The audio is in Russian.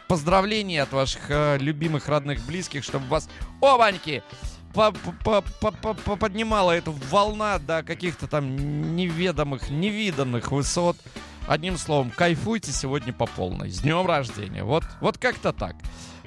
поздравлений от ваших любимых, родных, близких, чтобы вас, обаньки, поднимала эта волна до каких-то там неведомых, невиданных высот. Одним словом, кайфуйте сегодня по полной. С днем рождения. Вот как-то так.